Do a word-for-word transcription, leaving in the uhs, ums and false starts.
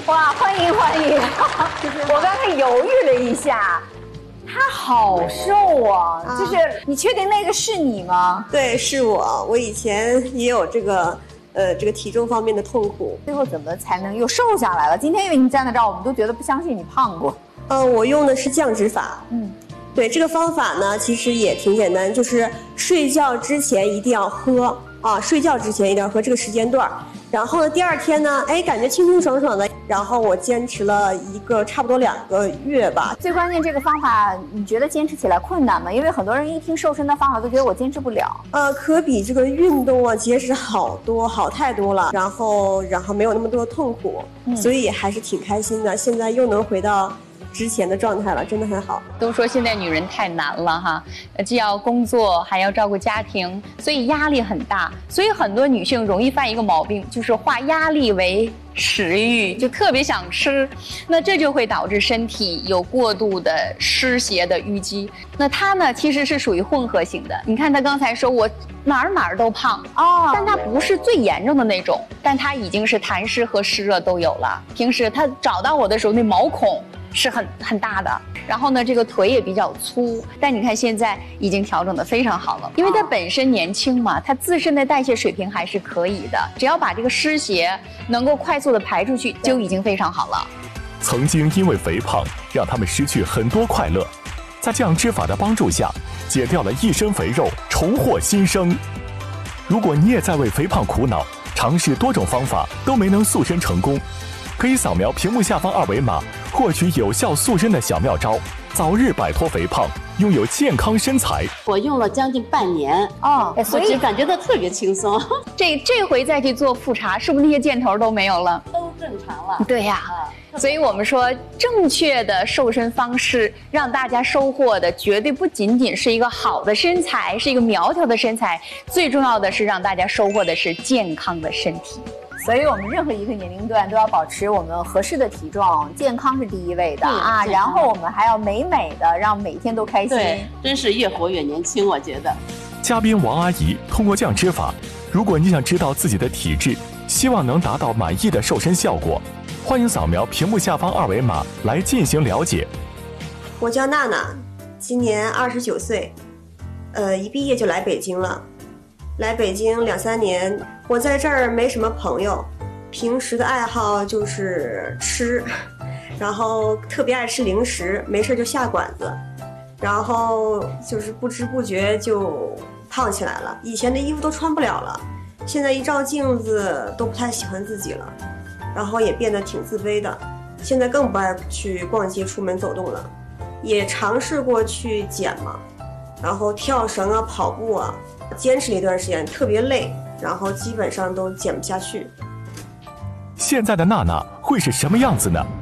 哇，欢迎欢迎！我刚才犹豫了一下，他好瘦啊！啊就是你确定那个是你吗？ 对，是我。我以前也有这个呃这个体重方面的痛苦。 最后怎么才能又瘦下来了？今天因为你站在这儿，我们都觉得不相信你胖过。 呃，我用的是降脂法。 嗯， 对，这个方法呢，其实也挺简单，就是睡觉之前一定要喝啊，睡觉之前一定要喝这个时间段。然后呢，第二天呢，哎，感觉清清爽爽的。然后我坚持了一个差不多两个月吧。 最关键，这个方法你觉得坚持起来困难吗？因为很多人一听瘦身的方法都觉得我坚持不了。 呃，可比这个运动啊节食好多好太多了，然后然后没有那么多痛苦，嗯、所以还是挺开心的。现在又能回到之前的状态了，真的很好。 都说现在女人太难了哈，既要工作还要照顾家庭，所以压力很大。所以很多女性容易犯一个毛病，就是化压力为食欲，就特别想吃，那这就会导致身体有过度的湿邪的淤积。那她呢，其实是属于混合型的。你看她刚才说我哪儿哪儿都胖哦，但她不是最严重的那种，但她已经是痰湿和湿热都有了。平时她找到我的时候，那毛孔是很很大的，然后呢，这个腿也比较粗，但你看现在已经调整得非常好了，因为她本身年轻嘛，她自身的代谢水平还是可以的，只要把这个湿邪能够快速的排出去，就已经非常好了。 曾经因为肥胖让他们失去很多快乐，在降脂法的帮助下，减掉了一身肥肉，重获新生。如果你也在为肥胖苦恼，尝试多种方法都没能塑身成功，可以扫描屏幕下方二维码，获取有效塑身的小妙招，早日摆脱肥胖，拥有健康身材。 我用了将近半年哦， 所以感觉到特别轻松。 这这回再去做复查，是不是那些箭头都没有了？ 都正常了。 对呀、啊，所以我们说正确的瘦身方式，让大家收获的绝对不仅仅是一个好的身材，是一个苗条的身材，最重要的是让大家收获的是健康的身体。 所以我们任何一个年龄段都要保持我们合适的体重，健康是第一位的啊。然后我们还要美美的，让每天都开心。 对，真是越活越年轻，我觉得。 嘉宾王阿姨通过降脂法，如果你想知道自己的体质，希望能达到满意的瘦身效果，欢迎扫描屏幕下方二维码来进行了解。 我叫娜娜，今年二十九岁，呃，一毕业就来北京了。来北京两三年，我在这儿没什么朋友，平时的爱好就是吃，然后特别爱吃零食，没事就下馆子，然后就是不知不觉就胖起来了。以前的衣服都穿不了了，现在一照镜子都不太喜欢自己了，然后也变得挺自卑的。现在更不爱去逛街、出门走动了，也尝试过去减嘛，然后跳绳啊、跑步啊。坚持了一段时间，特别累，然后基本上都减不下去。 现在的娜娜会是什么样子呢？